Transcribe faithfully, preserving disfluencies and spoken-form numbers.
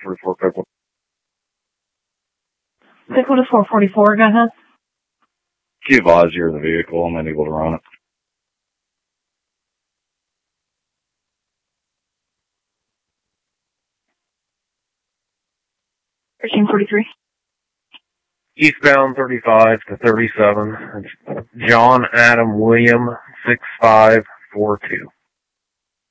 forty-four, Pickle. Pickle to four forty-four, go ahead. Can you advise you're in the vehicle? I'm unable to run it. thirteen forty-three. Eastbound thirty-five to thirty-seven. It's John Adam William six five four two.